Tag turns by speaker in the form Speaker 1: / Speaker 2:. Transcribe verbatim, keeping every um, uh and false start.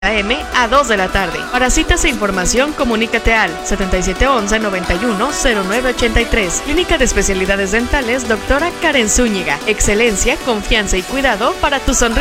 Speaker 1: a eme a dos de la tarde. Para citas e información, comunícate al setenta y siete once, noventa y uno, cero nueve ochenta y tres. Clínica de Especialidades Dentales, doctora Karen Zúñiga. Excelencia, confianza y cuidado para tu sonrisa.